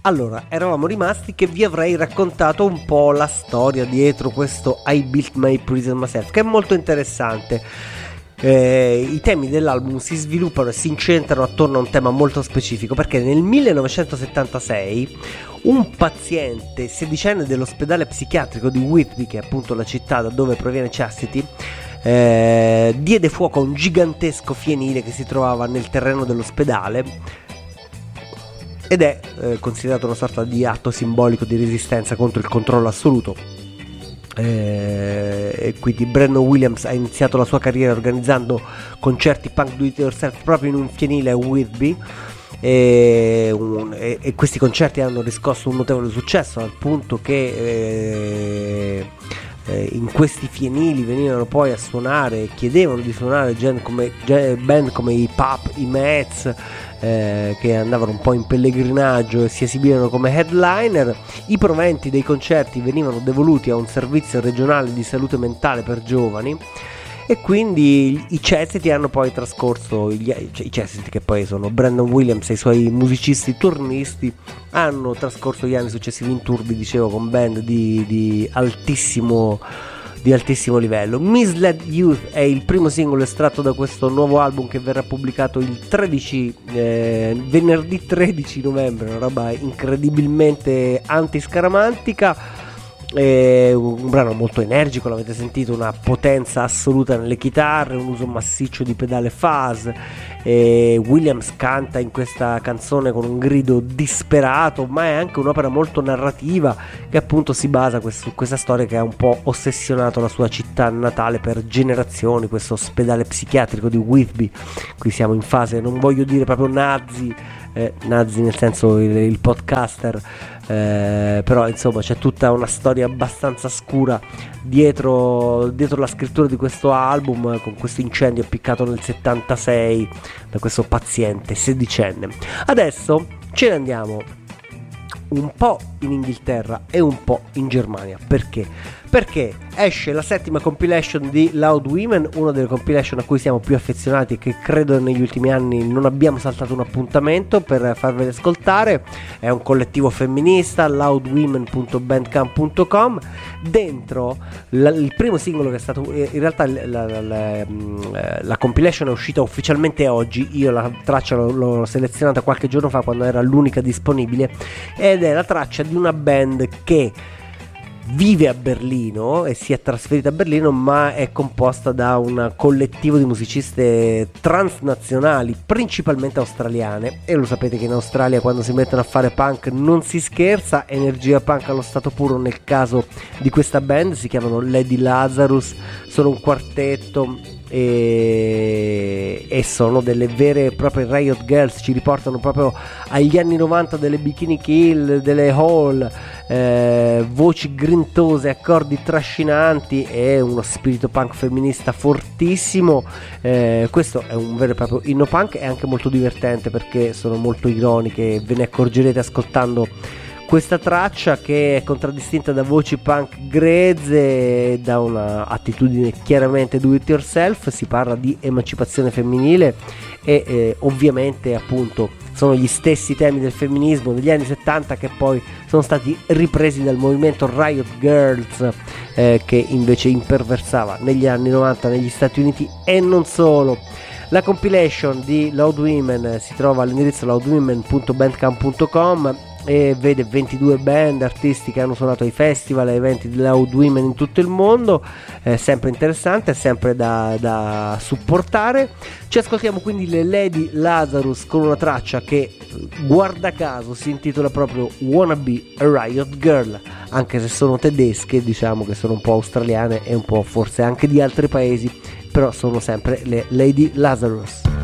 Allora, eravamo rimasti che vi avrei raccontato un po' la storia dietro questo I Built My Prison Myself, che è molto interessante. I temi dell'album si sviluppano e si incentrano attorno a un tema molto specifico, perché nel 1976 un paziente sedicenne dell'ospedale psichiatrico di Whitby, che è appunto la città da dove proviene Chastity, diede fuoco a un gigantesco fienile che si trovava nel terreno dell'ospedale, ed è considerato una sorta di atto simbolico di resistenza contro il controllo assoluto. E quindi Brandon Williams ha iniziato la sua carriera organizzando concerti punk do it yourself proprio in un fienile a Whitby, e questi concerti hanno riscosso un notevole successo, al punto che in questi fienili venivano poi a suonare, chiedevano di suonare band come i Pup, i Mets, che andavano un po' in pellegrinaggio e si esibivano come headliner. I proventi dei concerti venivano devoluti a un servizio regionale di salute mentale per giovani, e quindi i Chastity hanno poi trascorso i Chastity, che poi sono Brandon Williams e i suoi musicisti turnisti, hanno trascorso gli anni successivi in tour, vi dicevo, con band di altissimo livello. Misled Youth è il primo singolo estratto da questo nuovo album, che verrà pubblicato il venerdì 13 novembre, una roba incredibilmente antiscaramantica. Un brano molto energico, l'avete sentito, una potenza assoluta nelle chitarre, un uso massiccio di pedale fuzz. Williams canta in questa canzone con un grido disperato, ma è anche un'opera molto narrativa, che appunto si basa su questa storia che ha un po' ossessionato la sua città natale per generazioni, questo ospedale psichiatrico di Whitby. Qui siamo in fase, non voglio dire proprio nazi nel senso il podcaster, però insomma c'è tutta una storia abbastanza scura dietro la scrittura di questo album, con questo incendio appiccato nel 76 da questo paziente sedicenne. Adesso ce ne andiamo un po' in Inghilterra e un po' in Germania. Perché esce la 7ª compilation di Loud Women, una delle compilation a cui siamo più affezionati e che credo negli ultimi anni non abbiamo saltato un appuntamento per farveli ascoltare. È un collettivo femminista, loudwomen.bandcamp.com. Dentro il primo singolo, che è stato in realtà la compilation è uscita ufficialmente oggi, io la traccia l'ho selezionata qualche giorno fa quando era l'unica disponibile, ed è la traccia di una band che vive a Berlino e si è trasferita a Berlino, ma è composta da un collettivo di musiciste transnazionali, principalmente australiane, e lo sapete che in Australia quando si mettono a fare punk non si scherza, energia punk allo stato puro. Nel caso di questa band si chiamano Lady Lazarus, sono un quartetto e sono delle vere e proprie riot girls, ci riportano proprio agli anni 90 delle Bikini Kill, delle Hall, voci grintose, accordi trascinanti e uno spirito punk femminista fortissimo. Questo è un vero e proprio inno punk, è anche molto divertente perché sono molto ironiche, ve ne accorgerete ascoltando questa traccia, che è contraddistinta da voci punk grezze e da una attitudine chiaramente do it yourself. Si parla di emancipazione femminile e ovviamente appunto sono gli stessi temi del femminismo degli anni 70 che poi sono stati ripresi dal movimento Riot Girls, che invece imperversava negli anni 90 negli Stati Uniti e non solo. La compilation di Loud Women si trova all'indirizzo loudwomen.bandcamp.com e vede 22 band, artisti che hanno suonato ai festival e eventi di Loud Women in tutto il mondo. È sempre interessante, è sempre da supportare. Ci ascoltiamo quindi le Lady Lazarus con una traccia che, guarda caso, si intitola proprio Wanna Be a Riot Girl, anche se sono tedesche, diciamo che sono un po' australiane e un po' forse anche di altri paesi, però sono sempre le Lady Lazarus.